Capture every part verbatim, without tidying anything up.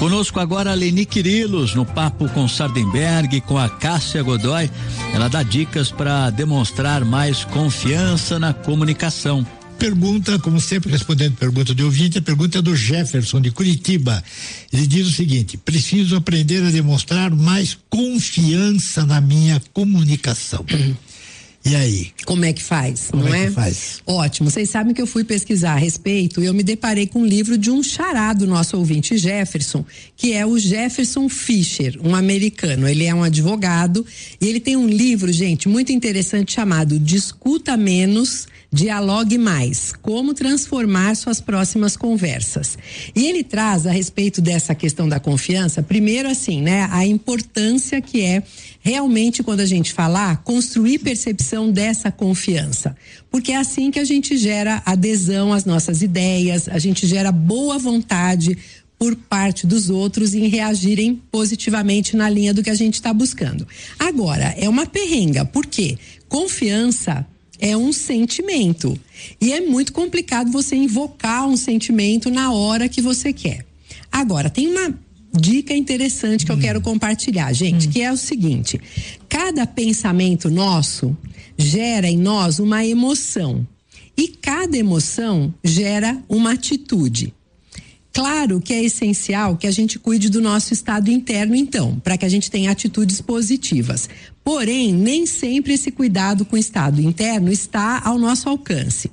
Conosco agora a Leni Quirilos, no Papo com Sardenberg, com a Cássia Godoy. Ela dá dicas para demonstrar mais confiança na comunicação. Pergunta, como sempre, respondendo pergunta de ouvinte, a pergunta é do Jefferson, de Curitiba. Ele diz o seguinte: preciso aprender a demonstrar mais confiança na minha comunicação. Uhum. E aí? Como é que faz, Como não é? é? Que faz? Ótimo. Vocês sabem que eu fui pesquisar a respeito e eu me deparei com um livro de um xará do nosso ouvinte Jefferson, que é o Jefferson Fischer, um americano. Ele é um advogado e ele tem um livro, gente, muito interessante chamado Discuta Menos, Dialogue Mais, como transformar suas próximas conversas. E ele traz a respeito dessa questão da confiança, primeiro assim, né, a importância que é realmente, quando a gente falar, construir percepção dessa confiança. Porque é assim que a gente gera adesão às nossas ideias, a gente gera boa vontade por parte dos outros em reagirem positivamente na linha do que a gente está buscando. Agora, é uma perrenga, por quê? Confiança é um sentimento e é muito complicado você invocar um sentimento na hora que você quer. Agora, tem uma dica interessante que hum. eu quero compartilhar, gente, hum. que é o seguinte: cada pensamento nosso gera em nós uma emoção e cada emoção gera uma atitude. Claro que é essencial que a gente cuide do nosso estado interno, então, para que a gente tenha atitudes positivas. Porém, nem sempre esse cuidado com o estado interno está ao nosso alcance.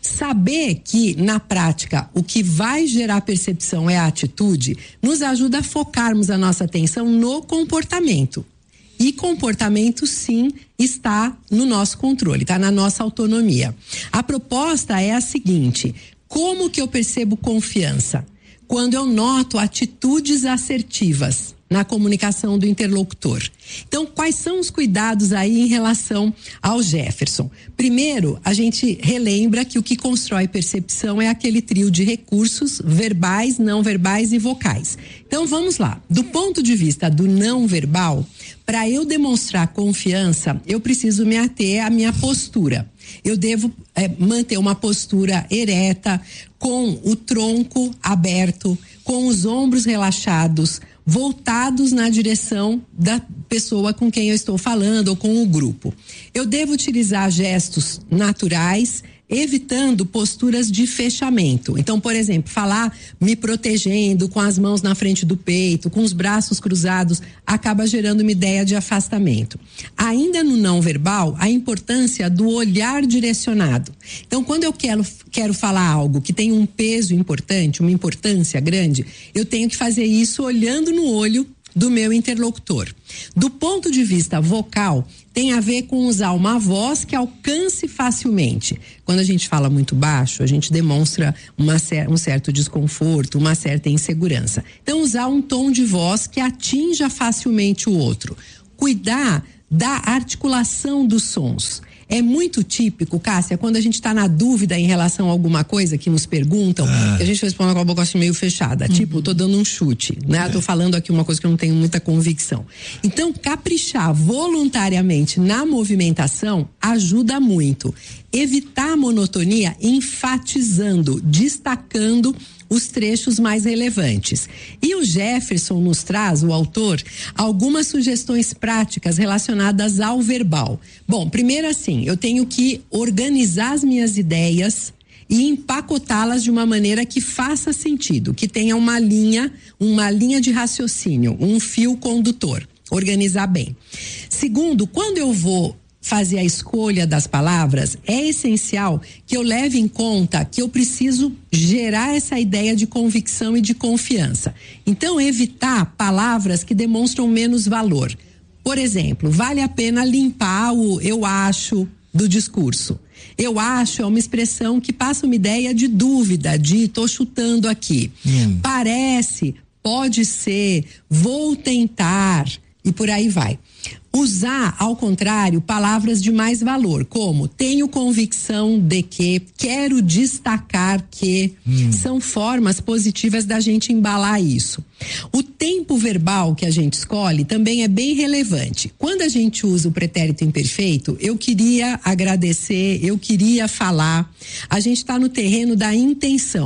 Saber que, na prática, o que vai gerar percepção é a atitude, nos ajuda a focarmos a nossa atenção no comportamento. E comportamento, sim, está no nosso controle, está na nossa autonomia. A proposta é a seguinte: como que eu percebo confiança? Quando eu noto atitudes assertivas na comunicação do interlocutor. Então, quais são os cuidados aí em relação ao Jefferson? Primeiro, a gente relembra que o que constrói percepção é aquele trio de recursos verbais, não verbais e vocais. Então, vamos lá. Do ponto de vista do não verbal, para eu demonstrar confiança, eu preciso me ater à minha postura. Eu devo é, manter uma postura ereta, com o tronco aberto, com os ombros relaxados, voltados na direção da pessoa com quem eu estou falando ou com o grupo. Eu devo utilizar gestos naturais, evitando posturas de fechamento. Então, por exemplo, falar me protegendo, com as mãos na frente do peito, com os braços cruzados, acaba gerando uma ideia de afastamento. Ainda no não verbal, a importância do olhar direcionado. Então, quando eu quero, quero falar algo que tem um peso importante, uma importância grande, eu tenho que fazer isso olhando no olho do meu interlocutor. Do ponto de vista vocal, tem a ver com usar uma voz que alcance facilmente. Quando a gente fala muito baixo, a gente demonstra uma, um certo desconforto, uma certa insegurança. Então, usar um tom de voz que atinja facilmente o outro. Cuidar da articulação dos sons. É muito típico, Cássia, quando a gente está na dúvida em relação a alguma coisa que nos perguntam, ah. a gente responde com a boca assim meio fechada, uhum. tipo, tô dando um chute, né? É. Tô falando aqui uma coisa que eu não tenho muita convicção. Então, caprichar voluntariamente na movimentação ajuda muito. Evitar a monotonia enfatizando, destacando os trechos mais relevantes. E o Jefferson nos traz, o autor, algumas sugestões práticas relacionadas ao verbal. Bom, primeiro assim, eu tenho que organizar as minhas ideias e empacotá-las de uma maneira que faça sentido, que tenha uma linha, uma linha de raciocínio, um fio condutor. Organizar bem. Segundo, quando eu vou fazer a escolha das palavras, é essencial que eu leve em conta que eu preciso gerar essa ideia de convicção e de confiança. Então, evitar palavras que demonstram menos valor. Por exemplo, vale a pena limpar o eu acho do discurso. Eu acho é uma expressão que passa uma ideia de dúvida, de tô chutando aqui. Hum. Parece, pode ser, vou tentar e por aí vai. Usar, ao contrário, palavras de mais valor, como tenho convicção de que, quero destacar que, hum. são formas positivas da gente embalar isso. O tempo verbal que a gente escolhe também é bem relevante. Quando a gente usa o pretérito imperfeito, eu queria agradecer, eu queria falar, a gente está no terreno da intenção.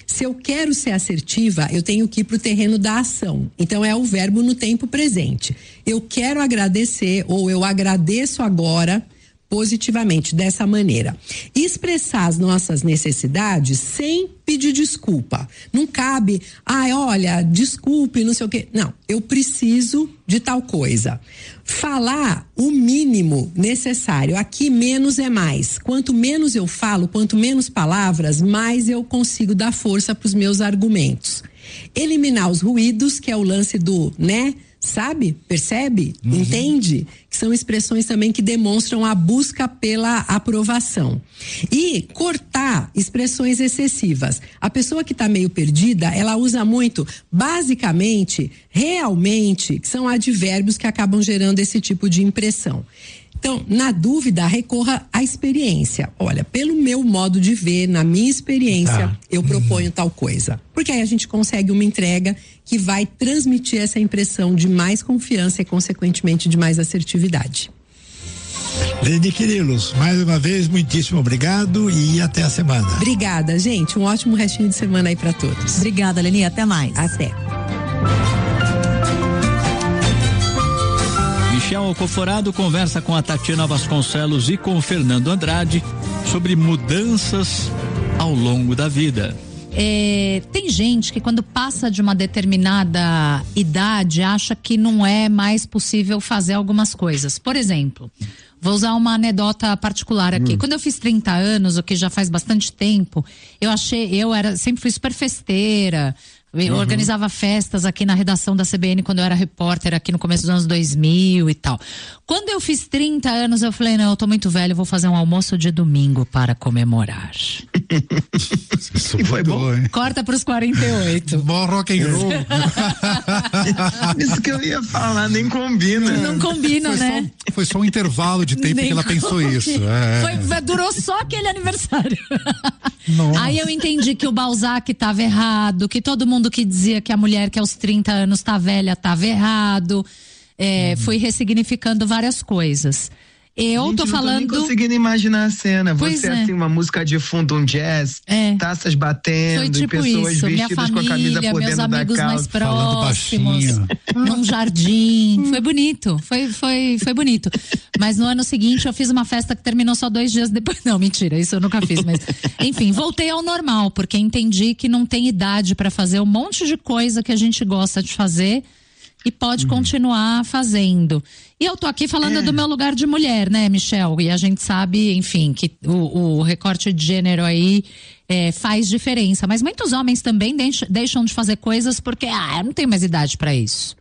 Se eu quero ser assertiva, eu tenho que ir para o terreno da ação. Então, é o verbo no tempo presente. Eu quero agradecer ou eu agradeço agora positivamente, dessa maneira. Expressar as nossas necessidades sem pedir desculpa. Não cabe, ai, olha, desculpe, não sei o quê. Não, eu preciso de tal coisa. Falar o mínimo necessário. Aqui, menos é mais. Quanto menos eu falo, quanto menos palavras, mais eu consigo dar força para os meus argumentos. Eliminar os ruídos, que é o lance do, né? Sabe? Percebe? Uhum. Entende? Que são expressões também que demonstram a busca pela aprovação. E cortar expressões excessivas. A pessoa que está meio perdida, ela usa muito, basicamente, realmente, que são advérbios que acabam gerando esse tipo de impressão. Então, na dúvida, recorra à experiência. Olha, pelo meu modo de ver, na minha experiência, ah. eu proponho uhum. tal coisa. Porque aí a gente consegue uma entrega que vai transmitir essa impressão de mais confiança e, consequentemente, de mais assertividade. Lene Quirilos, mais uma vez, muitíssimo obrigado e até a semana. Obrigada, gente. Um ótimo restinho de semana aí para todos. Obrigada, Lene. Até mais. Até. Michel Alcoforado conversa com a Tatiana Vasconcelos e com o Fernando Andrade sobre mudanças ao longo da vida. É, tem gente que quando passa de uma determinada idade acha que não é mais possível fazer algumas coisas. Por exemplo, vou usar uma anedota particular aqui. Hum. Quando eu fiz trinta anos, o que já faz bastante tempo, eu achei, eu era, sempre fui super festeira. Eu uhum. organizava festas aqui na redação da C B N quando eu era repórter aqui no começo dos anos dois mil e tal. Quando eu fiz trinta anos, eu falei, não, eu tô muito velho, vou fazer um almoço de domingo para comemorar. Isso e foi bom, hein? Corta pros quarenta e oito. Bom rock and roll. Isso que eu ia falar, nem combina. Não combina, foi né? Só, foi só um intervalo de tempo nem que ela pensou combina. Isso. É. Foi, durou só aquele aniversário. Nossa. Aí eu entendi que o Balzac tava errado, que todo mundo que dizia que a mulher que aos trinta anos tá velha tava errado. É, uhum. Fui ressignificando várias coisas. Eu Gente, tô falando. Não tô nem conseguindo imaginar a cena. Pois Você é. assim, uma música de fundo, um jazz, é. taças batendo, foi tipo e pessoas isso. vestidas Minha família, com a camisa por meus dentro da amigos calça. mais próximos, num jardim. Foi bonito, foi, foi, foi bonito. Mas no ano seguinte eu fiz uma festa que terminou só dois dias depois. Não, mentira, isso eu nunca fiz. Mas, enfim, voltei ao normal, porque entendi que não tem idade pra fazer um monte de coisa que a gente gosta de fazer. E pode uhum. continuar fazendo. E eu tô aqui falando é. do meu lugar de mulher, né, Michel? E a gente sabe, enfim, que o, o recorte de gênero aí é, faz diferença. Mas muitos homens também deixam, deixam de fazer coisas porque, ah, eu não tenho mais idade pra isso.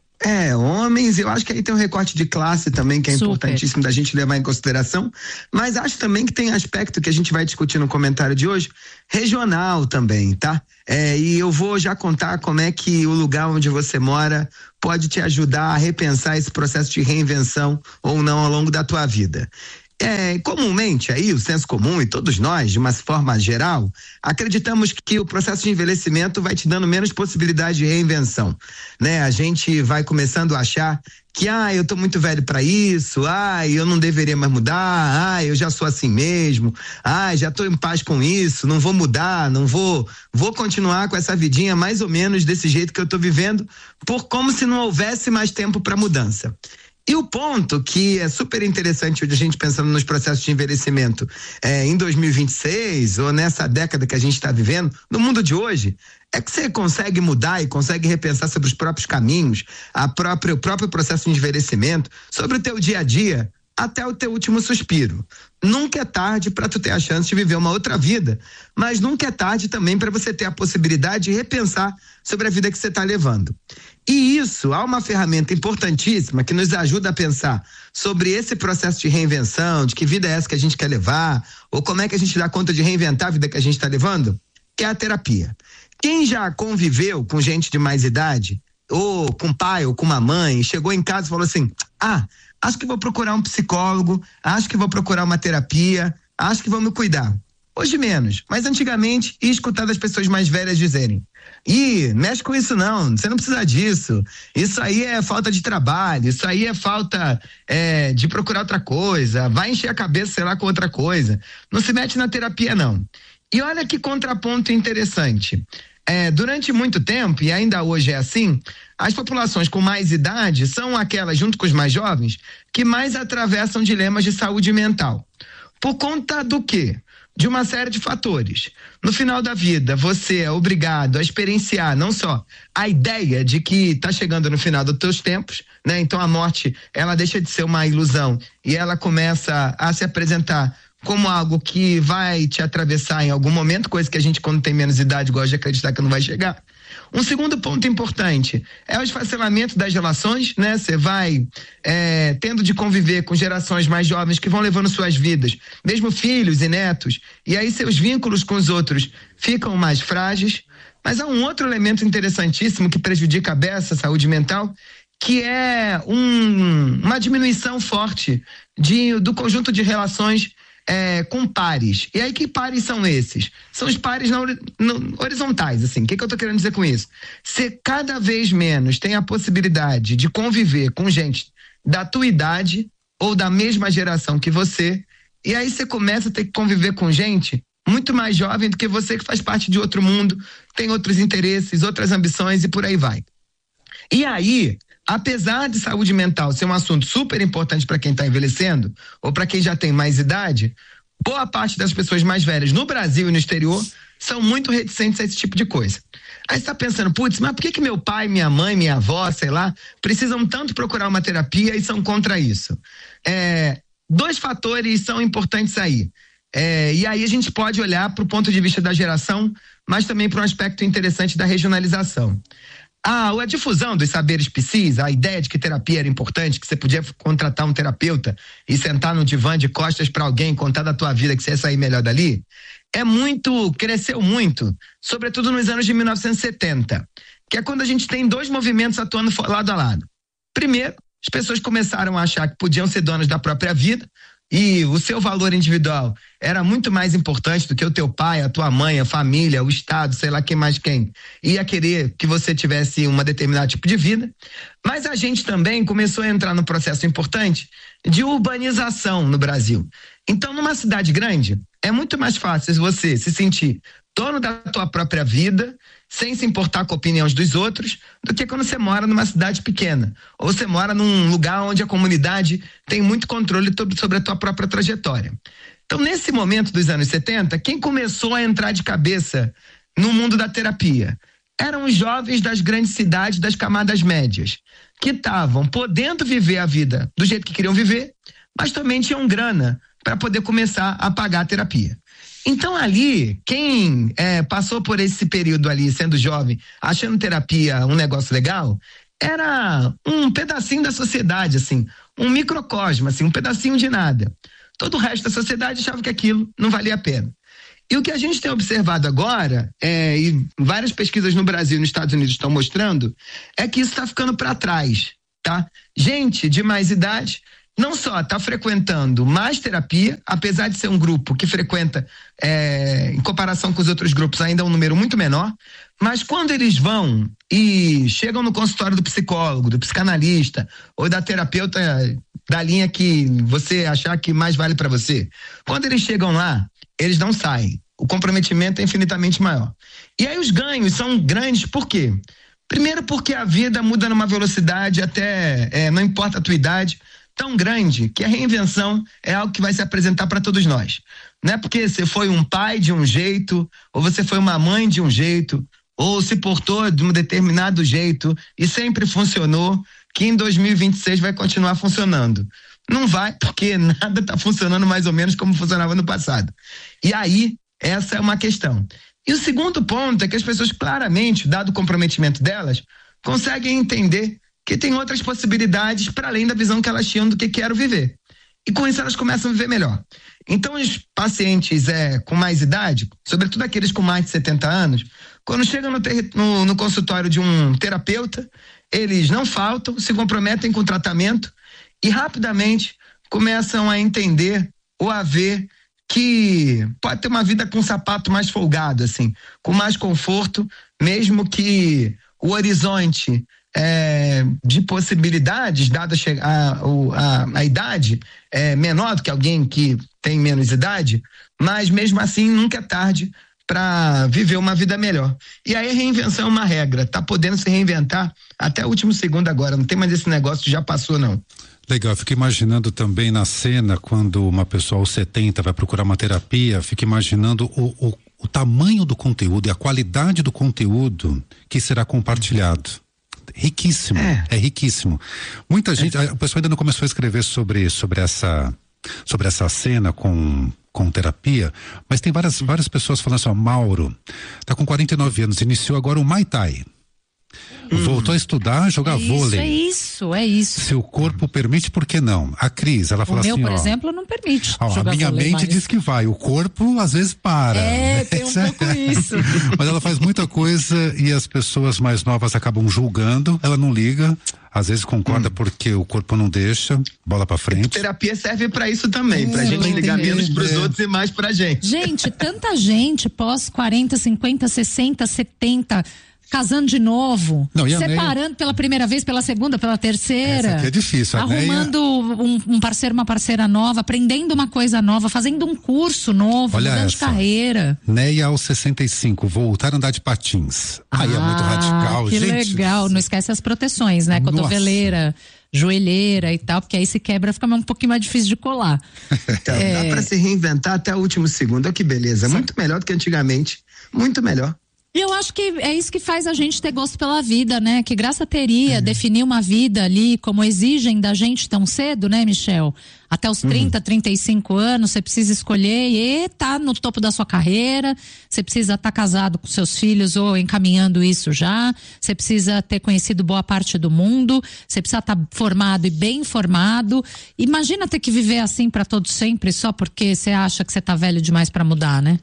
É, homens, eu acho que aí tem um recorte de classe também que é Super. importantíssimo da gente levar em consideração, mas acho também que tem aspecto que a gente vai discutir no comentário de hoje, regional também, tá? É, e eu vou já contar como é que o lugar onde você mora pode te ajudar a repensar esse processo de reinvenção ou não ao longo da tua vida. É, comumente aí, o senso comum e todos nós, de uma forma geral, acreditamos que o processo de envelhecimento vai te dando menos possibilidade de reinvenção, né? A gente vai começando a achar que, ah, eu tô muito velho para isso, ah, eu não deveria mais mudar, ah, eu já sou assim mesmo, ah, já tô em paz com isso, não vou mudar, não vou, vou continuar com essa vidinha mais ou menos desse jeito que eu tô vivendo, por como se não houvesse mais tempo para mudança. E o ponto que é super interessante hoje a gente pensando nos processos de envelhecimento é, em dois mil e vinte e seis ou nessa década que a gente está vivendo, no mundo de hoje, é que você consegue mudar e consegue repensar sobre os próprios caminhos, a própria, o próprio processo de envelhecimento, sobre o teu dia a dia, até o teu último suspiro. Nunca é tarde para tu ter a chance de viver uma outra vida, mas nunca é tarde também para você ter a possibilidade de repensar sobre a vida que você está levando. E isso, há uma ferramenta importantíssima que nos ajuda a pensar sobre esse processo de reinvenção, de que vida é essa que a gente quer levar, ou como é que a gente dá conta de reinventar a vida que a gente está levando, que é a terapia. Quem já conviveu com gente de mais idade, ou com pai, ou com uma mãe, chegou em casa e falou assim, ah, acho que vou procurar um psicólogo, acho que vou procurar uma terapia, acho que vou me cuidar. Hoje menos, mas antigamente ia escutar das pessoas mais velhas dizerem, ih, mexe com isso não, você não precisa disso, isso aí é falta de trabalho, isso aí é falta é, de procurar outra coisa, vai encher a cabeça, sei lá, com outra coisa, não se mete na terapia não. E olha que contraponto interessante. É, durante muito tempo, e ainda hoje é assim, as populações com mais idade são aquelas, junto com os mais jovens, que mais atravessam dilemas de saúde mental. Por conta do quê? De uma série de fatores. No final da vida, você é obrigado a experienciar não só a ideia de que está chegando no final dos teus tempos, né? Então a morte, ela deixa de ser uma ilusão e ela começa a se apresentar como algo que vai te atravessar em algum momento, coisa que a gente, quando tem menos idade, gosta de acreditar que não vai chegar. Um segundo ponto importante é o esfacelamento das relações, né? Você vai é, tendo de conviver com gerações mais jovens que vão levando suas vidas, mesmo filhos e netos, e aí seus vínculos com os outros ficam mais frágeis. Mas há um outro elemento interessantíssimo que prejudica a beça, a saúde mental, que é um, uma diminuição forte de, do conjunto de relações É, com pares. E aí que pares são esses? São os pares não, não, horizontais, assim. O que, que eu tô querendo dizer com isso? Você cada vez menos tem a possibilidade de conviver com gente da tua idade ou da mesma geração que você, e aí você começa a ter que conviver com gente muito mais jovem do que você, que faz parte de outro mundo, tem outros interesses, outras ambições e por aí vai. E aí, apesar de saúde mental ser um assunto super importante para quem está envelhecendo ou para quem já tem mais idade, boa parte das pessoas mais velhas no Brasil e no exterior são muito reticentes a esse tipo de coisa. Aí você está pensando, putz, mas por que que meu pai, minha mãe, minha avó, sei lá, precisam tanto procurar uma terapia e são contra isso? É, dois fatores são importantes aí. É, e aí a gente pode olhar para o ponto de vista da geração, mas também para um aspecto interessante da regionalização. A, a difusão dos saberes psis, a ideia de que terapia era importante, que você podia contratar um terapeuta e sentar no divã de costas para alguém, contar da tua vida que você ia sair melhor dali, é muito, cresceu muito, sobretudo nos anos de mil novecentos e setenta, que é quando a gente tem dois movimentos atuando lado a lado. Primeiro, as pessoas começaram a achar que podiam ser donas da própria vida, e o seu valor individual era muito mais importante do que o teu pai, a tua mãe, a família, o Estado, sei lá quem mais quem, ia querer que você tivesse um determinado tipo de vida. Mas a gente também começou a entrar no processo importante de urbanização no Brasil. Então, numa cidade grande, é muito mais fácil você se sentir dono da tua própria vida, sem se importar com opiniões dos outros, do que quando você mora numa cidade pequena, ou você mora num lugar onde a comunidade tem muito controle sobre a tua própria trajetória. Então, nesse momento dos anos setenta, quem começou a entrar de cabeça no mundo da terapia eram os jovens das grandes cidades, das camadas médias, que estavam podendo viver a vida do jeito que queriam viver, mas também tinham grana para poder começar a pagar a terapia. Então ali, quem é, passou por esse período ali, sendo jovem, achando terapia um negócio legal, era um pedacinho da sociedade, assim, um microcosmo, assim, um pedacinho de nada. Todo o resto da sociedade achava que aquilo não valia a pena. E o que a gente tem observado agora, é, e várias pesquisas no Brasil e nos Estados Unidos estão mostrando, é que isso está ficando para trás, tá? Gente de mais idade não só está frequentando mais terapia, apesar de ser um grupo que frequenta, é, em comparação com os outros grupos, ainda é um número muito menor, mas quando eles vão e chegam no consultório do psicólogo, do psicanalista ou da terapeuta da linha que você achar que mais vale para você, quando eles chegam lá, eles não saem. O comprometimento é infinitamente maior. E aí os ganhos são grandes, por quê? Primeiro porque a vida muda numa velocidade até, é, não importa a tua idade, tão grande que a reinvenção é algo que vai se apresentar para todos nós. Não é porque você foi um pai de um jeito, ou você foi uma mãe de um jeito, ou se portou de um determinado jeito e sempre funcionou, que em dois mil e vinte e seis vai continuar funcionando. Não vai, porque nada está funcionando mais ou menos como funcionava no passado. E aí, essa é uma questão. E o segundo ponto é que as pessoas claramente, dado o comprometimento delas, conseguem entender que tem outras possibilidades para além da visão que elas tinham do que quero viver. E com isso elas começam a viver melhor. Então os pacientes é, com mais idade, sobretudo aqueles com mais de setenta anos, quando chegam no, ter, no, no consultório de um terapeuta, eles não faltam, se comprometem com o tratamento e rapidamente começam a entender ou a ver que pode ter uma vida com um sapato mais folgado, assim, com mais conforto, mesmo que o horizonte É, de possibilidades, dada a, a, a, a idade é, menor do que alguém que tem menos idade, mas mesmo assim nunca é tarde para viver uma vida melhor. E aí a reinvenção é uma regra, tá podendo se reinventar até o último segundo agora, não tem mais esse negócio de já passou não. Legal, eu fico imaginando também na cena, quando uma pessoa aos setenta vai procurar uma terapia, fico imaginando o, o, o tamanho do conteúdo e a qualidade do conteúdo que será compartilhado. Riquíssimo, é, é riquíssimo. Muita gente, é. O pessoal ainda não começou a escrever sobre, sobre essa, sobre essa cena com com terapia, mas tem várias, várias pessoas falando assim, ó, Mauro, tá com quarenta e nove anos, iniciou agora o Muay Thai. Hum. Voltou a estudar, jogar é isso, vôlei. É isso, é isso. Se o corpo permite, por que não? A Cris, ela fala o meu, assim, por ó, exemplo, não permite. Ó, a minha vôlei, mente mas... diz que vai, o corpo às vezes para. É, tem um pouco isso. Mas ela faz muita coisa e as pessoas mais novas acabam julgando, ela não liga. Às vezes concorda hum. porque o corpo não deixa, bola pra frente. A terapia serve pra isso também, é, pra gente ligar menos pros é. outros e mais pra gente. Gente, tanta gente pós quarenta, cinquenta, sessenta, setenta, casando de novo, não, separando Neia... pela primeira vez, pela segunda, pela terceira. Essa aqui é difícil. A arrumando Neia... um, um parceiro, uma parceira nova, aprendendo uma coisa nova, fazendo um curso novo, Olha mudando essa. de carreira. Neia aos sessenta e cinco, voltar a andar de patins. Ah, aí é muito radical, que gente. Que legal, não esquece as proteções, né? Nossa. Cotoveleira, joelheira e tal, porque aí se quebra, fica um pouquinho mais difícil de colar. Então, é... Dá pra se reinventar até o último segundo, olha que beleza, Sim. muito melhor do que antigamente, muito melhor. E eu acho que é isso que faz a gente ter gosto pela vida, né? Que graça teria é. definir uma vida ali como exigem da gente tão cedo, né, Michel? Até os trinta, uhum. trinta e cinco anos, você precisa escolher e tá no topo da sua carreira, você precisa estar tá casado com seus filhos ou encaminhando isso já, você precisa ter conhecido boa parte do mundo, você precisa estar tá formado e bem formado. Imagina ter que viver assim para todo sempre só porque você acha que você tá velho demais para mudar, né?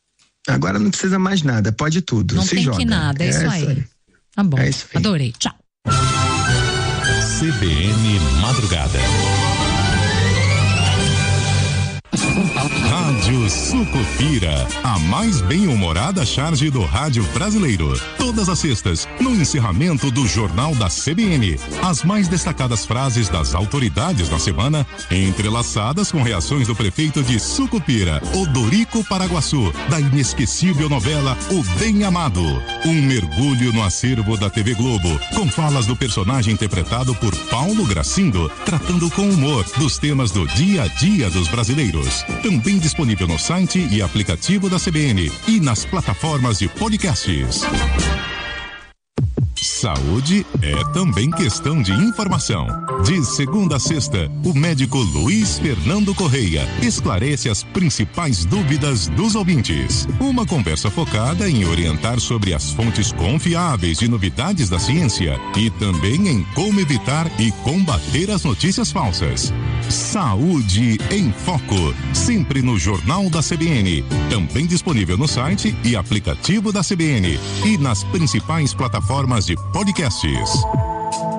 Agora não precisa mais nada, pode tudo. Não se tem joga. que nada, é, é isso aí. aí. Tá bom, é isso aí. Adorei, tchau. C B N Madrugada. Rádio Sucupira, a mais bem-humorada charge do rádio brasileiro. Todas as sextas, no encerramento do Jornal da C B N. As mais destacadas frases das autoridades da semana, entrelaçadas com reações do prefeito de Sucupira, Odorico Paraguaçu, da inesquecível novela O Bem Amado. Um mergulho no acervo da T V Globo, com falas do personagem interpretado por Paulo Gracindo, tratando com humor dos temas do dia a dia dos brasileiros. Também disponível no site e aplicativo da C B N e nas plataformas de podcasts. Saúde é também questão de informação. De segunda a sexta, o médico Luiz Fernando Correia esclarece as principais dúvidas dos ouvintes. Uma conversa focada em orientar sobre as fontes confiáveis de novidades da ciência e também em como evitar e combater as notícias falsas. Saúde em Foco, sempre no Jornal da C B N. Também disponível no site e aplicativo da C B N e nas principais plataformas de podcasts.